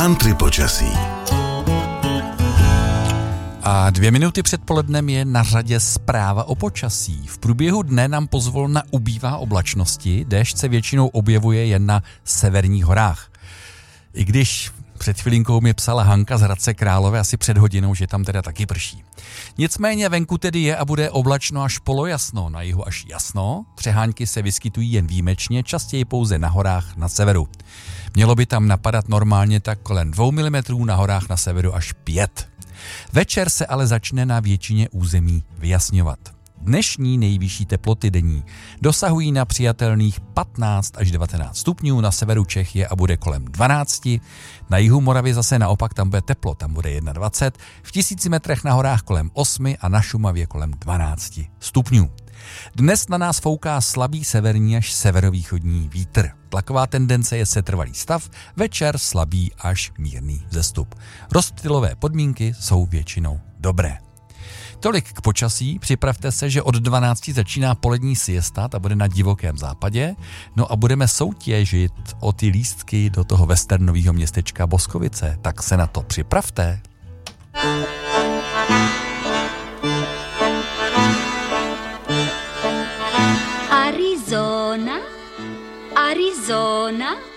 Country počasí. A 2 minuty před polednem je na řadě zpráva o počasí. V průběhu dne nám pozvolna ubývá oblačnosti, déšť se většinou objevuje jen na severních horách. I když před chvilinkou mi psala Hanka z Hradce Králové asi před hodinou, že tam teda taky prší. Nicméně venku tedy je a bude oblačno až polojasno, na jihu až jasno. Přehánky se vyskytují jen výjimečně, častěji pouze na horách na severu. Mělo by tam napadat normálně tak kolem 2 mm, na horách na severu až 5. Večer se ale začne na většině území vyjasňovat. Dnešní nejvyšší teploty denní dosahují na přijatelných 15 až 19 stupňů, na severu Čech je a bude kolem 12, na jihu Moravy zase naopak tam bude teplo, tam bude 21, v 1000 metrech na horách kolem 8 a na Šumavě kolem 12 stupňů. Dnes na nás fouká slabý severní až severovýchodní vítr. Tlaková tendence je setrvalý stav, večer slabý až mírný vzestup. Rozptylové podmínky jsou většinou dobré. Tolik k počasí, připravte se, že od 12 začíná polední siesta, ta bude na divokém západě, no a budeme soutěžit o ty lístky do toho westernového městečka Boskovice, tak se na to připravte. Arizona, Arizona.